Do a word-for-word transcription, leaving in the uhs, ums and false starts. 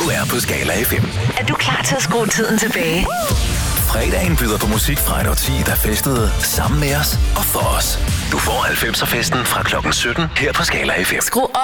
er på Skala F M. Er du klar til at skrue tiden tilbage? Fredagen byder på musik fra et årti, der festede sammen med os og for os. Du får halvfemser festen fra klokken sytten her på Skala F M. Skru op